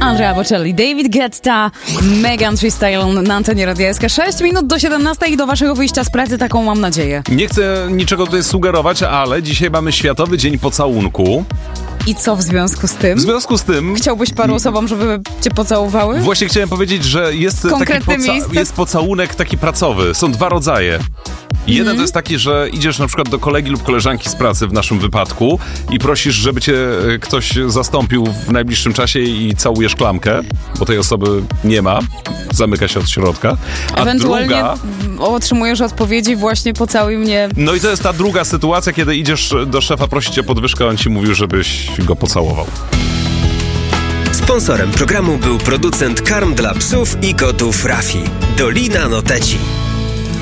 Andrea Bocelli, David Guetta, Megan Thee Stallion na antenie Radia SK. 6 minut do 17 i do waszego wyjścia z pracy, taką mam nadzieję. Nie chcę niczego tutaj sugerować, ale dzisiaj mamy Światowy Dzień Pocałunku. I co w związku z tym? W związku z tym... Chciałbyś paru osobom, żeby cię pocałowały? Właśnie chciałem powiedzieć, że jest jest pocałunek taki pracowy. Są dwa rodzaje. Jeden to jest taki, że idziesz na przykład do kolegi lub koleżanki z pracy w naszym wypadku i prosisz, żeby cię ktoś zastąpił w najbliższym czasie i całujesz klamkę, bo tej osoby nie ma, zamyka się od środka. A ewentualnie druga... otrzymujesz odpowiedzi, właśnie pocałuj mnie. No i to jest ta druga sytuacja, kiedy idziesz do szefa, prosić o podwyżkę, on ci mówił, żebyś go pocałował. Sponsorem programu był producent karm dla psów i kotów Rafi. Dolina Noteci.